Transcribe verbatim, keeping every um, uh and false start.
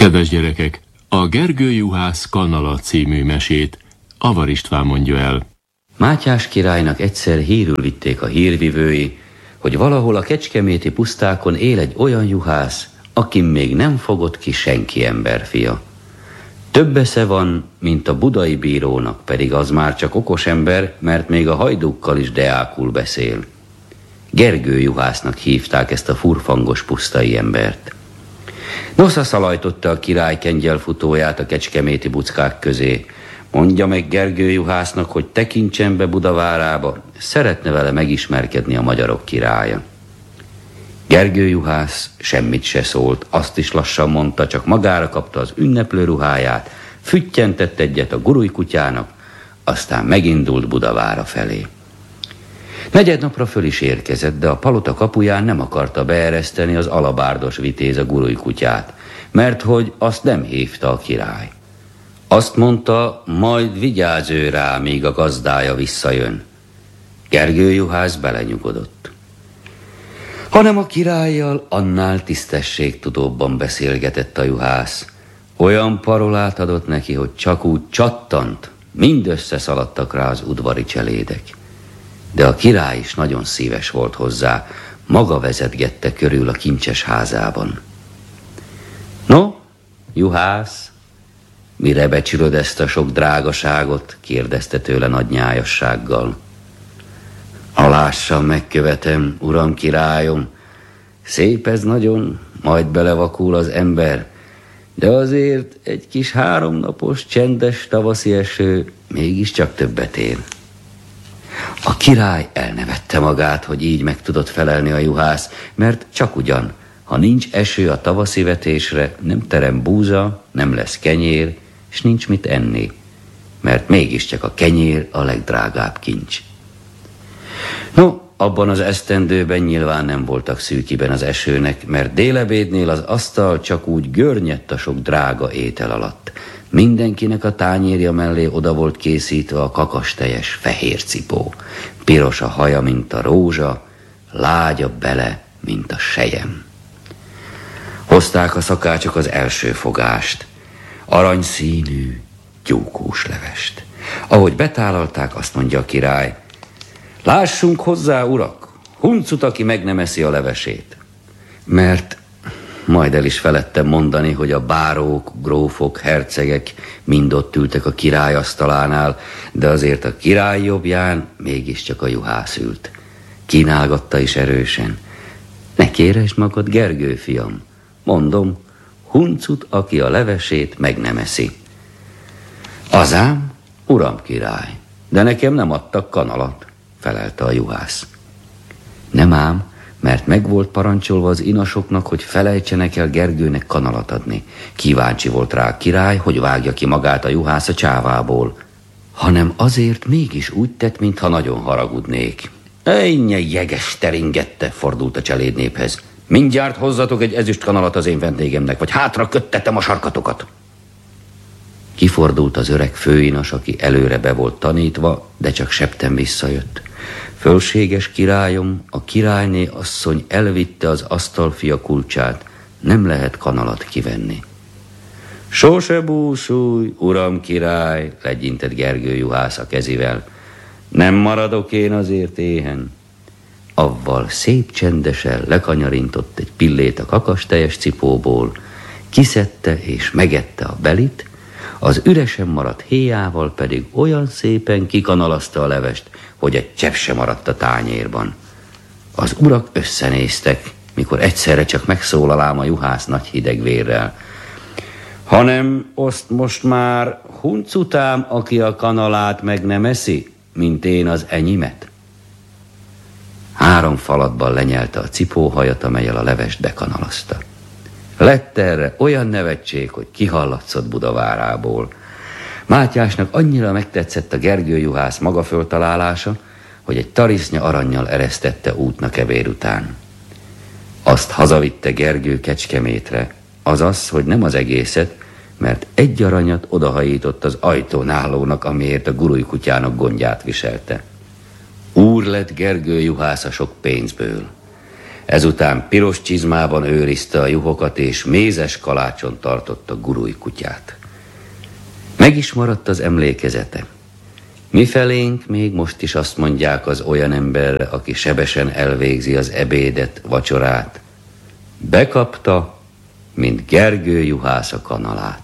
Kedves gyerekek, a Gergő Juhász Kanala című mesét Avar István mondja el. Mátyás királynak egyszer hírül vitték a hírvivői, hogy valahol a kecskeméti pusztákon él egy olyan juhász, akin még nem fogott ki senki emberfia. Több esze van, mint a budai bírónak, pedig az már csak okos ember, mert még a hajdukkal is deákul beszél. Gergő Juhásznak hívták ezt a furfangos pusztai embert. Nosza szalajtotta a király kengyelfutóját a kecskeméti buckák közé. Mondja meg Gergő Juhásznak, hogy tekintsen be Budavárába, szeretne vele megismerkedni a magyarok királya. Gergő Juhász semmit se szólt, azt is lassan mondta, csak magára kapta az ünneplő ruháját, füttyentett egyet a gurujkutyának, aztán megindult Budavára felé. Negyednapra föl is érkezett, de a palota kapuján nem akarta beereszteni az alabárdos vitéz a gurujkutyát, mert hogy azt nem hívta a király. Azt mondta, majd vigyázz ő rá, míg a gazdája visszajön. Gergő Juhász belenyugodott. Hanem a királlyal annál tisztességtudóbban beszélgetett a juhász. Olyan parolát adott neki, hogy csak úgy csattant, mindössze szaladtak rá az udvari cselédek. De a király is nagyon szíves volt hozzá, maga vezetgette körül a kincses házában. No, juhász, mire becsülöd ezt a sok drágaságot? Kérdezte tőle nagy nyájassággal. Alással megkövetem, uram királyom, szép ez nagyon, majd belevakul az ember, de azért egy kis háromnapos csendes tavaszi eső mégiscsak többet ér. A király elnevette magát, hogy így meg tudott felelni a juhász, mert csak ugyan, ha nincs eső a tavaszi vetésre, nem terem búza, nem lesz kenyér, és nincs mit enni, mert mégiscsak a kenyér a legdrágább kincs. No, abban az esztendőben nyilván nem voltak szűkiben az esőnek, mert délebédnél az asztal csak úgy görnyedt a sok drága étel alatt. Mindenkinek a tányérja mellé oda volt készítve a kakastejes fehér cipó. Piros a haja, mint a rózsa, lágya bele, mint a selyem. Hozták a szakácsok az első fogást, aranyszínű, tyúkós levest. Ahogy betálalták, azt mondja a király, lássunk hozzá, urak, huncut, aki meg nem eszi a levesét. Mert majd el is feledtem mondani, hogy a bárók, grófok, hercegek mind ott ültek a király asztalánál, de azért a király jobbján mégiscsak a juhász ült. Kínálgatta is erősen. Ne kéresd magad, Gergő fiam, mondom, huncut, aki a levesét meg nem eszi. Azám, uram király, de nekem nem adtak kanalat, felelte a juhász. Nem ám, mert meg volt parancsolva az inasoknak, hogy felejtsenek el Gergőnek kanalat adni. Kíváncsi volt rá a király, hogy vágja ki magát a juhász a csávából, hanem azért mégis úgy tett, mintha nagyon haragudnék. Ennyi jeges teringette, fordult a cselédnéphez. Mindjárt hozzatok egy ezüst kanalat az én vendégemnek, vagy hátra köttetem a sarkatokat. Kifordult az öreg főinas, aki előre be volt tanítva, de csak septen visszajött. Fölséges királyom, a királyné asszony elvitte az asztalfia kulcsát, nem lehet kanalat kivenni. Sose búsulj, uram király, legyintett Gergő juhász a kezivel. Nem maradok én azért éhen. Avval szép csendesen lekanyarintott egy pillét a kakastejes cipóból, kiszedte és megette a belit, az üresen maradt héjával pedig olyan szépen kikanalazta a levest, hogy egy csepp sem maradt a tányérban. Az urak összenéztek, mikor egyszerre csak megszólal ám a juhász nagy hidegvérrel. Hanem azt most már huncutám, aki a kanalát meg nem eszi, mint én az enyémet. Három falatban lenyelte a cipóhajat, amellyel a levest bekanalazta. Lett erre olyan nevetség, hogy kihallatszott Budavárából. Mátyásnak annyira megtetszett a Gergő juhász maga föltalálása, hogy egy tarisznya arannyal eresztette útnak ebéd után. Azt hazavitte Gergő Kecskemétre, azaz, hogy nem az egészet, mert egy aranyat odahajított az ajtónálónak, amiért a gurujkutyának gondját viselte. Úr lett Gergő juhász a sok pénzből. Ezután piros csizmában őrizte a juhokat, és mézes kalácson tartotta Gurulj kutyát. Meg is maradt az emlékezete. Mifelénk még most is azt mondják az olyan emberre, aki sebesen elvégzi az ebédet, vacsorát. Bekapta, mint Gergő juhász a kanalát.